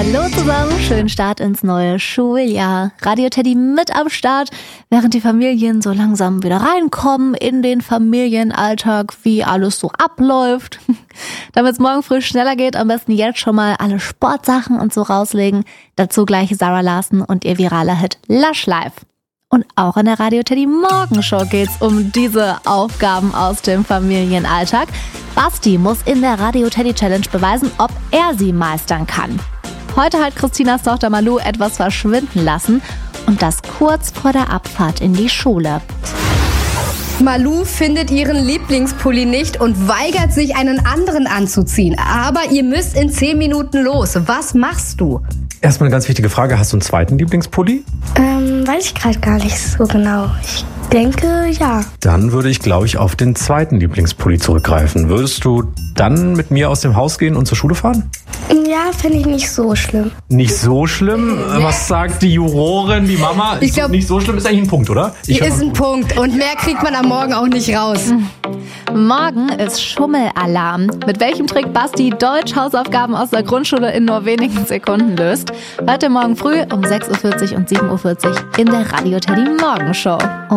Hallo zusammen, schönen Start ins neue Schuljahr. Radio Teddy mit am Start, während die Familien so langsam wieder reinkommen in den Familienalltag, wie alles so abläuft. Damit es morgen früh schneller geht, am besten jetzt schon mal alle Sportsachen und so rauslegen. Dazu gleich Zara Larsson und ihr viraler Hit Lush Life. Und auch in der Radio Teddy Morgenshow geht's um diese Aufgaben aus dem Familienalltag. Basti muss in der Radio Teddy Challenge beweisen, ob er sie meistern kann. Heute hat Christinas Tochter Malou etwas verschwinden lassen und das kurz vor der Abfahrt in die Schule. Malou findet ihren Lieblingspulli nicht und weigert sich, einen anderen anzuziehen. Aber ihr müsst in 10 Minuten los. Was machst du? Erstmal eine ganz wichtige Frage. Hast du einen zweiten Lieblingspulli? Weiß ich gerade gar nicht so genau. Ich denke, ja. Dann würde ich, glaube ich, auf den zweiten Lieblingspulli zurückgreifen. Würdest du dann mit mir aus dem Haus gehen und zur Schule fahren? Ja, finde ich nicht so schlimm. Nicht so schlimm? Was sagt die Jurorin, die Mama? Ich glaube, nicht so schlimm ist eigentlich ein Punkt, oder? Ist ein Punkt. Und mehr kriegt man am Morgen auch nicht raus. Morgen ist Schummelalarm. Mit welchem Trick Basti Deutsch-Hausaufgaben aus der Grundschule in nur wenigen Sekunden löst. Heute Morgen früh um 6.40 Uhr und 7.40 Uhr in der Radio Teddy Morgenshow.